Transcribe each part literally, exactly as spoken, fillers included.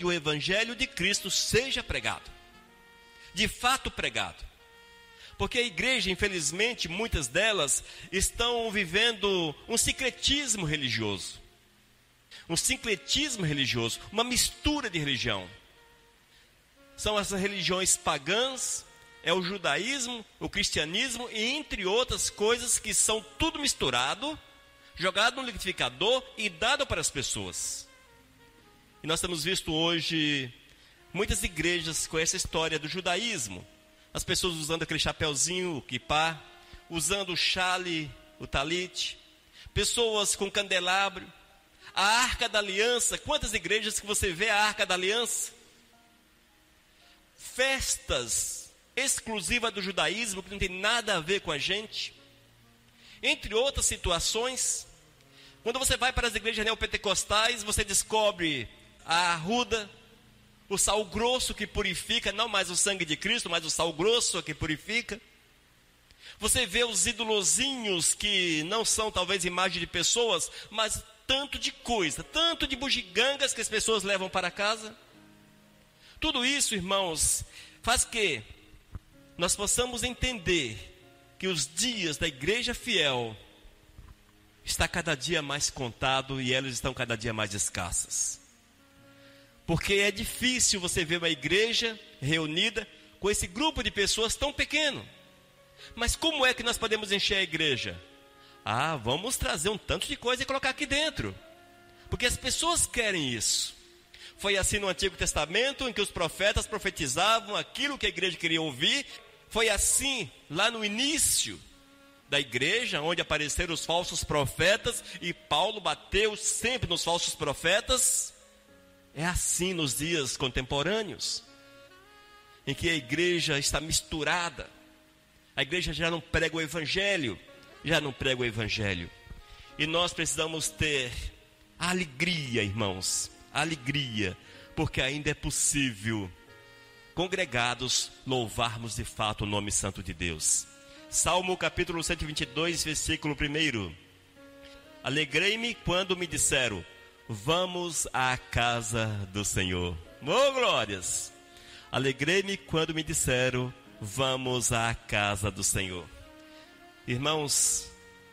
onde o evangelho de Cristo seja pregado, de fato pregado. Porque a igreja, infelizmente, muitas delas estão vivendo um sincretismo religioso. Um sincretismo religioso, uma mistura de religião. São essas religiões pagãs, é o judaísmo, o cristianismo e entre outras coisas que são tudo misturado, jogado no liquidificador e dado para as pessoas. E nós temos visto hoje muitas igrejas com essa história do judaísmo. As pessoas usando aquele chapeuzinho, o quipá, usando o chale, o talit. Pessoas com candelabro. A Arca da Aliança. Quantas igrejas que você vê a Arca da Aliança? Festas exclusivas do judaísmo que não tem nada a ver com a gente. Entre outras situações. Quando você vai para as igrejas neopentecostais, você descobre a arruda, o sal grosso que purifica, não mais o sangue de Cristo, mas o sal grosso que purifica. Você vê os ídolozinhos que não são talvez imagem de pessoas, mas tanto de coisa, tanto de bugigangas que as pessoas levam para casa. Tudo isso, irmãos, faz que nós possamos entender que os dias da igreja fiel está cada dia mais contado e elas estão cada dia mais escassas. Porque é difícil você ver uma igreja reunida com esse grupo de pessoas tão pequeno. Mas como é que nós podemos encher a igreja? Ah, vamos trazer um tanto de coisa e colocar aqui dentro. Porque as pessoas querem isso. Foi assim no Antigo Testamento, em que os profetas profetizavam aquilo que a igreja queria ouvir. Foi assim lá no início da igreja, onde apareceram os falsos profetas, e Paulo bateu sempre nos falsos profetas. É assim nos dias contemporâneos, em que a igreja está misturada. A igreja já não prega o evangelho, já não prega o evangelho. E nós precisamos ter alegria, irmãos, alegria, porque ainda é possível, congregados, louvarmos de fato o nome santo de Deus. Salmo capítulo cento e vinte e dois, versículo um. Alegrei-me quando me disseram: vamos à casa do Senhor. Oh, glórias! Alegrei-me quando me disseram: vamos à casa do Senhor. Irmãos,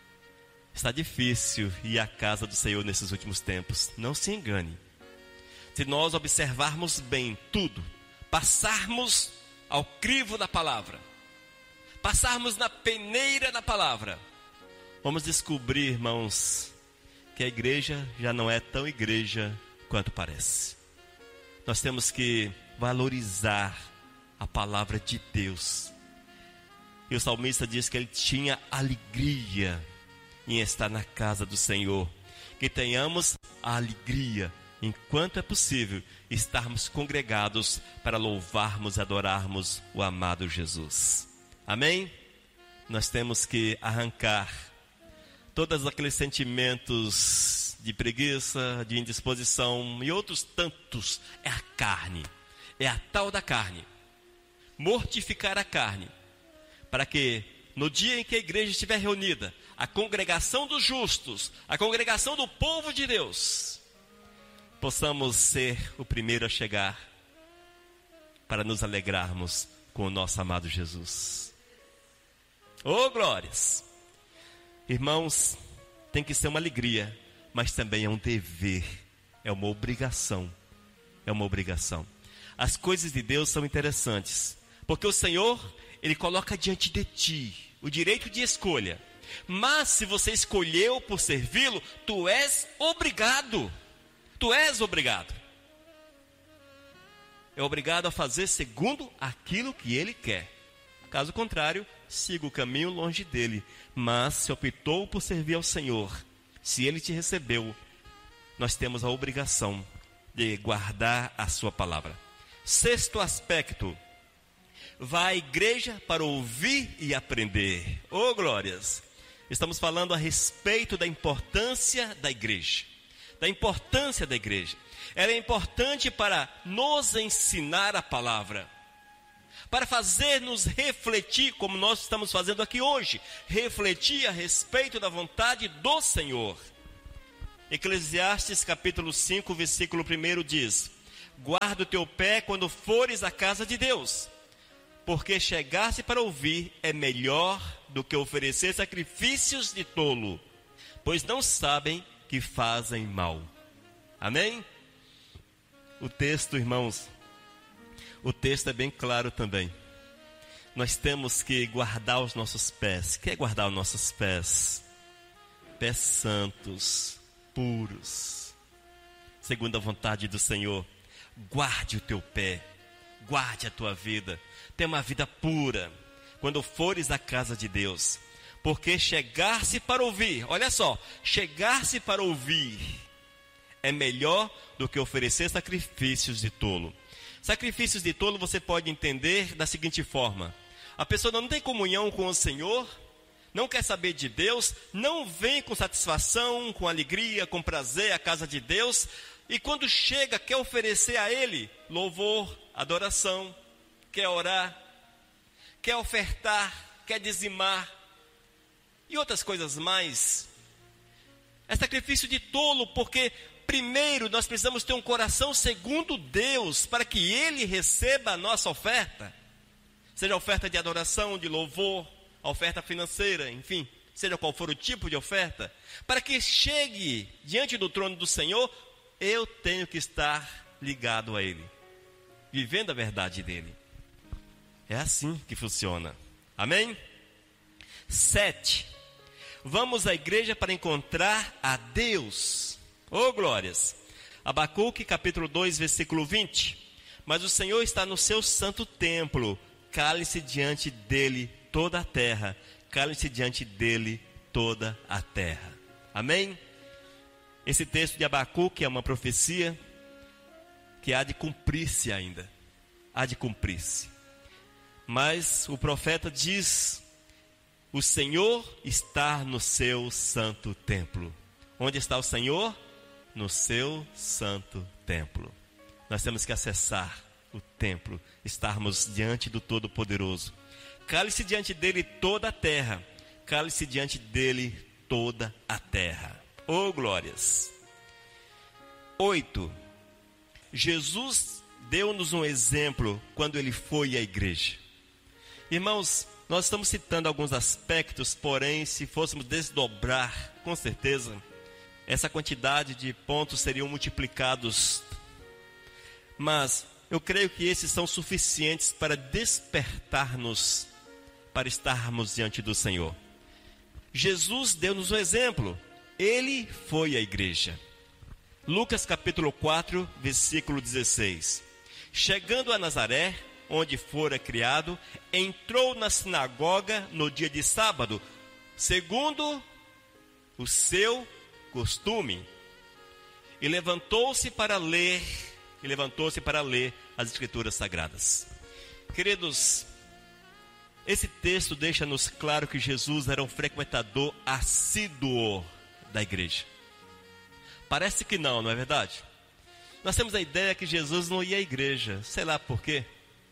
está difícil ir à casa do Senhor nesses últimos tempos. Não se engane. Se nós observarmos bem tudo, passarmos ao crivo da palavra, passarmos na peneira da palavra, vamos descobrir, irmãos, que a igreja já não é tão igreja quanto parece. Nós temos que valorizar a palavra de Deus. E o salmista diz que ele tinha alegria em estar na casa do Senhor. Que tenhamos a alegria, enquanto é possível, estarmos congregados para louvarmos e adorarmos o amado Jesus. Amém? Nós temos que arrancar todos aqueles sentimentos de preguiça, de indisposição e outros tantos. É a carne, é a tal da carne. Mortificar a carne, para que no dia em que a igreja estiver reunida, a congregação dos justos, a congregação do povo de Deus, possamos ser o primeiro a chegar, para nos alegrarmos com o nosso amado Jesus. Oh, glórias! Irmãos, tem que ser uma alegria, mas também é um dever, é uma obrigação, é uma obrigação. As coisas de Deus são interessantes, porque o Senhor, Ele coloca diante de ti o direito de escolha. Mas se você escolheu por servi-lo, tu és obrigado, tu és obrigado. É obrigado a fazer segundo aquilo que Ele quer. Caso contrário, siga o caminho longe dele. Mas se optou por servir ao Senhor, se Ele te recebeu, nós temos a obrigação de guardar a sua palavra. Sexto aspecto: vai à igreja para ouvir e aprender. Oh, glórias! Estamos falando a respeito da importância da igreja. Da importância da igreja. Ela é importante para nos ensinar a palavra, para fazer-nos refletir, como nós estamos fazendo aqui hoje, refletir a respeito da vontade do Senhor. Eclesiastes capítulo cinco, versículo um diz: guarda o teu pé quando fores à casa de Deus, porque chegar-se para ouvir é melhor do que oferecer sacrifícios de tolo, pois não sabem que fazem mal. Amém? O texto, irmãos, o texto é bem claro também. Nós temos que guardar os nossos pés. O que é guardar os nossos pés? Pés santos, puros, segundo a vontade do Senhor. Guarde o teu pé, guarde a tua vida, tenha uma vida pura, quando fores à casa de Deus, porque chegar-se para ouvir, olha só, chegar-se para ouvir, é melhor do que oferecer sacrifícios de tolo. Sacrifícios de tolo você pode entender da seguinte forma: a pessoa não tem comunhão com o Senhor, não quer saber de Deus, não vem com satisfação, com alegria, com prazer à casa de Deus, e quando chega quer oferecer a Ele louvor, adoração, quer orar, quer ofertar, quer dizimar e outras coisas mais. É sacrifício de tolo, porque primeiro nós precisamos ter um coração segundo Deus, para que Ele receba a nossa oferta, seja a oferta de adoração, de louvor, a oferta financeira, enfim, seja qual for o tipo de oferta, para que chegue diante do trono do Senhor, eu tenho que estar ligado a Ele, vivendo a verdade dEle. É assim que funciona. Amém? Sete. Vamos à igreja para encontrar a Deus. Oh, glórias! Abacuque, capítulo dois, versículo vinte. Mas o Senhor está no seu santo templo, cale-se diante dele toda a terra, cale-se diante dele toda a terra. Amém? Esse texto de Abacuque é uma profecia que há de cumprir-se ainda, há de cumprir-se. Mas o profeta diz: o Senhor está no seu santo templo. Onde está o Senhor? No seu santo templo. Nós temos que acessar o templo, estarmos diante do Todo-Poderoso. Cale-se diante dele toda a terra, cale-se diante dele toda a terra. Oh, glórias! Oito. Jesus deu-nos um exemplo quando ele foi à igreja. Irmãos, nós estamos citando alguns aspectos, porém, se fôssemos desdobrar, com certeza, essa quantidade de pontos seriam multiplicados. Mas eu creio que esses são suficientes para despertar-nos, para estarmos diante do Senhor. Jesus deu-nos um exemplo. Ele foi à igreja. Lucas capítulo quatro, versículo dezesseis. Chegando a Nazaré, onde fora criado, entrou na sinagoga no dia de sábado, segundo o seu costume, e levantou-se para ler, e levantou-se para ler as Escrituras Sagradas. Queridos, esse texto deixa-nos claro que Jesus era um frequentador assíduo da igreja. Parece que não, não é verdade? Nós temos a ideia que Jesus não ia à igreja, sei lá por quê.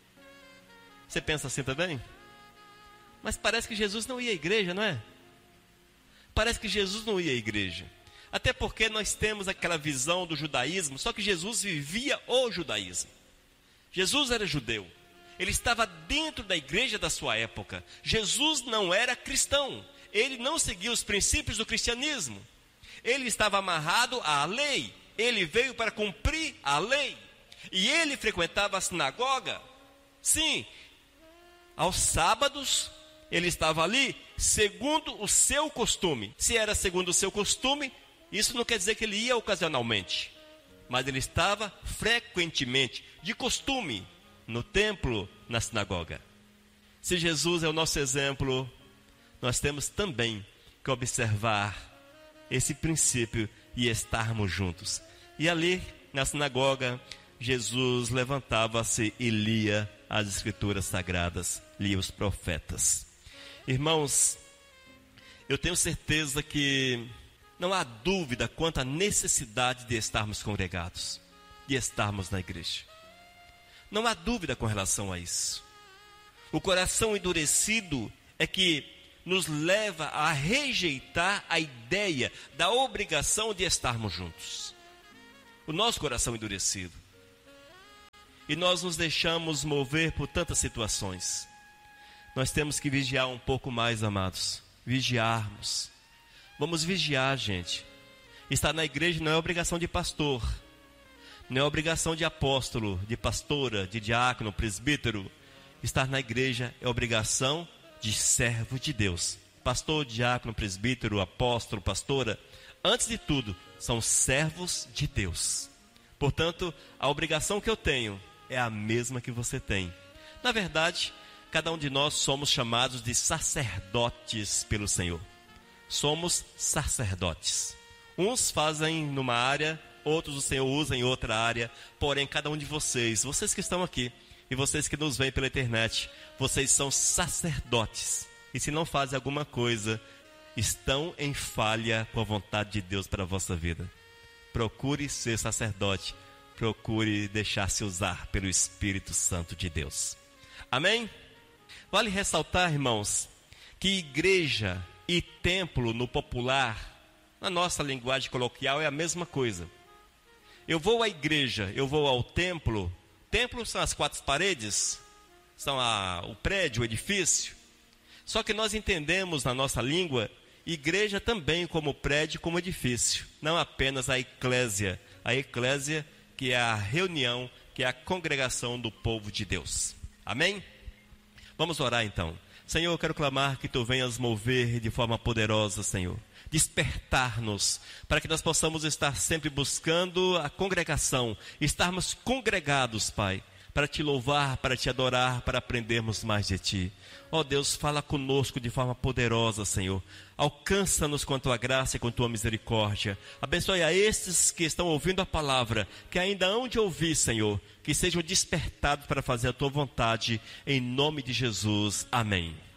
Você pensa assim também? Mas parece que Jesus não ia à igreja, não é? Parece que Jesus não ia à igreja. Até porque nós temos aquela visão do judaísmo, só que Jesus vivia o judaísmo. Jesus era judeu. Ele estava dentro da igreja da sua época. Jesus não era cristão. Ele não seguia os princípios do cristianismo. Ele estava amarrado à lei. Ele veio para cumprir a lei. E ele frequentava a sinagoga. Sim, aos sábados ele estava ali segundo o seu costume. Se era segundo o seu costume, isso não quer dizer que ele ia ocasionalmente. Mas ele estava frequentemente, de costume, no templo, na sinagoga. Se Jesus é o nosso exemplo, nós temos também que observar esse princípio e estarmos juntos. E ali, na sinagoga, Jesus levantava-se e lia as Escrituras Sagradas, lia os profetas. Irmãos, eu tenho certeza que não há dúvida quanto à necessidade de estarmos congregados, de estarmos na igreja. Não há dúvida com relação a isso. O coração endurecido é que nos leva a rejeitar a ideia da obrigação de estarmos juntos. O nosso coração endurecido. e nós nos deixamos mover por tantas situações. Nós temos que vigiar um pouco mais, amados. Vigiarmos. Vamos vigiar, gente. Estar na igreja não é obrigação de pastor, não é obrigação de apóstolo, de pastora, de diácono, presbítero. Estar na igreja é obrigação de servo de Deus. Pastor, diácono, presbítero, apóstolo, pastora, antes de tudo, são servos de Deus. Portanto, a obrigação que eu tenho é a mesma que você tem. Na verdade, cada um de nós somos chamados de sacerdotes pelo Senhor. Somos sacerdotes. Uns fazem numa área, outros o Senhor usa em outra área. Porém, cada um de vocês, vocês que estão aqui e vocês que nos veem pela internet, vocês são sacerdotes. E se não fazem alguma coisa, estão em falha com a vontade de Deus para a vossa vida. Procure ser sacerdote. Procure deixar-se usar pelo Espírito Santo de Deus. Amém? Vale ressaltar, irmãos, que igreja e templo no popular, na nossa linguagem coloquial, é a mesma coisa. Eu vou à igreja, eu vou ao templo. Templo são as quatro paredes, são a, o prédio, o edifício. Só que nós entendemos na nossa língua, igreja também como prédio, como edifício. Não apenas a eclésia. A eclésia que é a reunião, que é a congregação do povo de Deus. Amém? Vamos orar então. Senhor, eu quero clamar que Tu venhas mover de forma poderosa, Senhor. Despertar-nos, para que nós possamos estar sempre buscando a congregação, estarmos congregados, Pai, para Te louvar, para Te adorar, para aprendermos mais de Ti. Ó Deus, fala conosco de forma poderosa, Senhor. Alcança-nos com a Tua graça e com a Tua misericórdia. Abençoe a estes que estão ouvindo a palavra, que ainda hão de ouvir, Senhor, que sejam despertados para fazer a Tua vontade, em nome de Jesus. Amém.